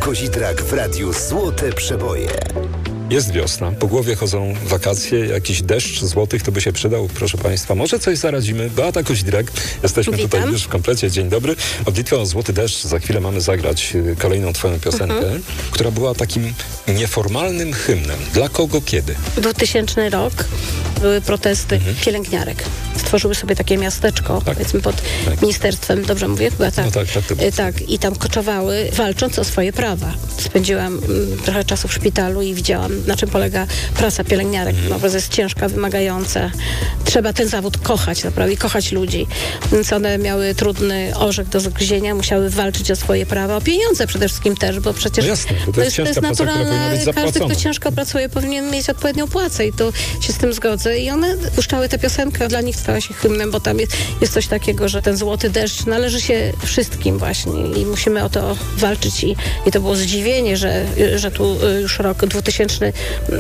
Kozidrak w radiu Złote Przeboje. Jest wiosna, po głowie chodzą wakacje, jakiś deszcz złotych to by się przydał, proszę Państwa. Może coś zaradzimy. Beata Kozidrak, jesteśmy tutaj już w komplecie. Dzień dobry. Modlitwa o złoty deszcz. Za chwilę mamy zagrać kolejną Twoją piosenkę, która była takim nieformalnym hymnem. Dla kogo, kiedy? 2000 rok były protesty pielęgniarek. Stworzyły sobie takie miasteczko, powiedzmy pod ministerstwem, dobrze mówię? Chyba tak. No tak, i tam koczowały, walcząc o swoje prawa. Spędziłam trochę czasu w szpitalu i widziałam, na czym polega praca pielęgniarek. No, bo jest ciężka, wymagająca. Trzeba ten zawód kochać, naprawdę, i kochać ludzi. Więc one miały trudny orzech do zgryzienia, musiały walczyć o swoje prawa, o pieniądze przede wszystkim też, bo przecież to jest naturalne, każdy, kto ciężko pracuje, powinien mieć odpowiednią płacę i tu się z tym zgodzę. I one puszczały tę piosenkę, dla nich stała się hymnem, bo tam jest coś takiego, że ten złoty deszcz należy się wszystkim właśnie i musimy o to walczyć i to było zdziwienie, że tu już rok 2000,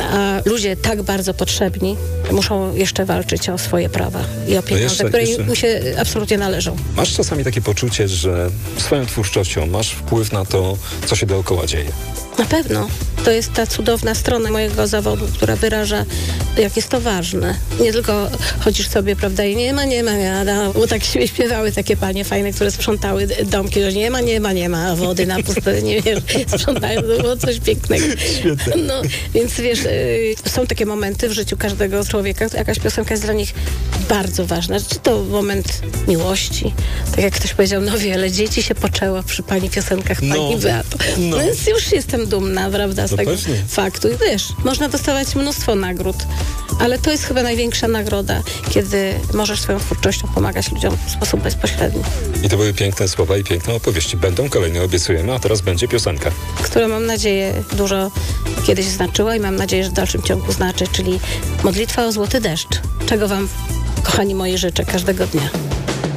a ludzie tak bardzo potrzebni muszą jeszcze walczyć o swoje prawa i o pieniądze, które im się absolutnie należą. Masz czasami takie poczucie, że swoją twórczością masz wpływ na to, co się dookoła dzieje? Na pewno. To jest ta cudowna strona mojego zawodu, która wyraża, jak jest to ważne. Nie tylko chodzisz sobie, prawda, i nie ma, bo tak śpiewały takie panie fajne, które sprzątały domki, że nie ma wody na pustyni, wiesz, sprzątają, to było coś pięknego. Świetne. No, więc wiesz, są takie momenty w życiu każdego człowieka, jakaś piosenka jest dla nich bardzo ważna. Czy to moment miłości, tak jak ktoś powiedział, no wiele dzieci się poczęło przy pani piosenkach pani Beato. No więc już jestem dumna, prawda, z tego faktu. I wiesz, można dostawać mnóstwo nagród, ale to jest chyba największa nagroda, kiedy możesz swoją twórczością pomagać ludziom w sposób bezpośredni. I to były piękne słowa i piękne opowieści. Będą kolejne, obiecujemy, a teraz będzie piosenka. Która, mam nadzieję, dużo kiedyś znaczyła i mam nadzieję, że w dalszym ciągu znaczy, czyli modlitwa o złoty deszcz. Czego wam, kochani moi, życzę każdego dnia.